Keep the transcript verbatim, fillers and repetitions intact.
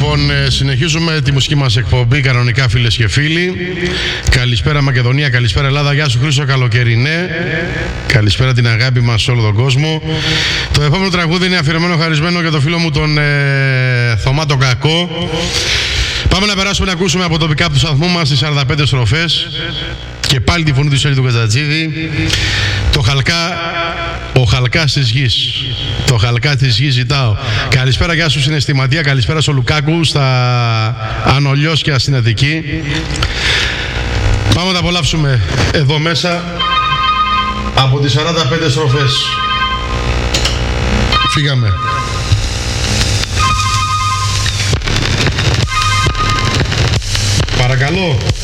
Λοιπόν, συνεχίζουμε τη μουσική μας εκπομπή κανονικά, φίλες και φίλοι. Καλησπέρα Μακεδονία, καλησπέρα Ελλάδα, γεια σου Χρήστο Καλοκαιρινέ. Καλησπέρα την αγάπη μας σε όλο τον κόσμο. Το επόμενο τραγούδι είναι αφιερωμένο, χαρισμένο για το φίλο μου τον ε, Θωμά τον Κακό. Πάμε να περάσουμε να ακούσουμε από τοπικά από του σταθμού μας τις σαράντα πέντε στροφές. Και πάλι τη φωνή του Σέλη του Κατζατζίδη. Το χαλκά, ο χαλκάς της γης. Το χαλκά της γης ζητάω. Καλησπέρα, γεια σου συναισθηματία. Καλησπέρα στο Λουκάκου, στα Ανολιώσκια στην Αττική. Πάμε να τα απολαύσουμε εδώ μέσα από τις σαράντα πέντε στροφές. Φύγαμε. Παρακαλώ.